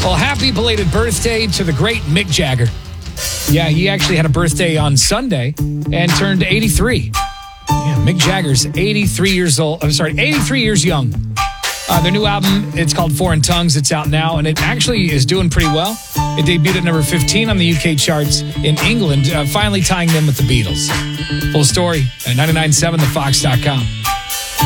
Well, happy belated birthday to the great Mick Jagger. Yeah, he actually had a birthday on Sunday and turned 83. Yeah, Mick Jagger's 83 years old. 83 years young. Their new album, it's called Foreign Tongues. It's out now, and it actually is doing pretty well. It debuted at number 15 on the UK charts in England, finally tying them with the Beatles. Full story at 997thefox.com.